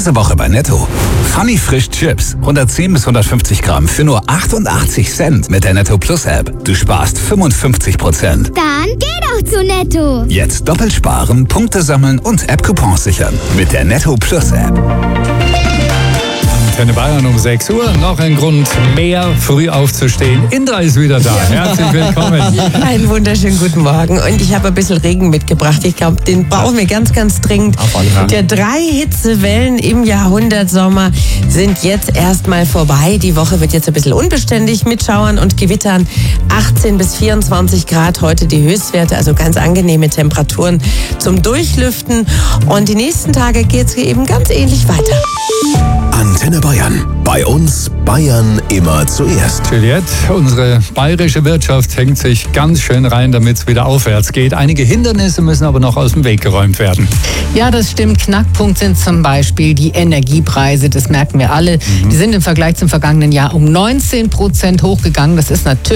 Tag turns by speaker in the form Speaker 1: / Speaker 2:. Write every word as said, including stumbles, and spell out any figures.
Speaker 1: Diese Woche bei Netto. Funny Frisch Chips. hundertzehn bis hundertfünfzig Gramm für nur achtundachtzig Cent mit der Netto Plus App. Du sparst fünfundfünfzig Prozent.
Speaker 2: Dann geh doch zu Netto.
Speaker 1: Jetzt doppelt sparen, Punkte sammeln und App-Coupons sichern. Mit der Netto Plus App.
Speaker 3: Antenne Bayern um sechs Uhr. Noch ein Grund mehr, früh aufzustehen. Indra ist wieder da. Herzlich willkommen.
Speaker 4: Einen wunderschönen guten Morgen. Und ich habe ein bisschen Regen mitgebracht. Ich glaube, den brauchen wir ganz, ganz dringend. Der drei Hitzewellen im Jahrhundertsommer sind jetzt erstmal vorbei. Die Woche wird jetzt ein bisschen unbeständig mit Schauern und Gewittern. achtzehn bis vierundzwanzig Grad heute die Höchstwerte, also ganz angenehme Temperaturen zum Durchlüften. Und die nächsten Tage geht es eben ganz ähnlich weiter.
Speaker 5: Antenne Bayern. Bei uns Bayern immer zuerst.
Speaker 3: Juliette, unsere bayerische Wirtschaft hängt sich ganz schön rein, damit es wieder aufwärts geht. Einige Hindernisse müssen aber noch aus dem Weg geräumt werden.
Speaker 6: Ja, das stimmt. Knackpunkt sind zum Beispiel die Energiepreise. Das merken wir alle. Mhm. Die sind im Vergleich zum vergangenen Jahr um neunzehn Prozent hochgegangen. Das ist natürlich